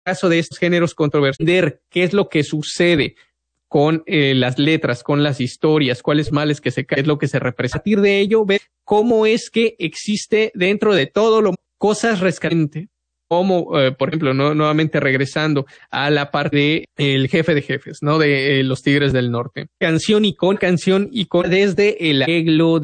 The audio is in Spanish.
caso de estos géneros controversiales, ver qué es lo que sucede con las letras, con las historias, cuáles males que se caen, es lo que se representa. A partir de ello, ver cómo es que existe dentro de todo lo cosas rescatentes, como, por ejemplo, nuevamente regresando a la parte de el jefe de jefes, ¿no? De los Tigres del Norte. Canción icónica desde el arreglo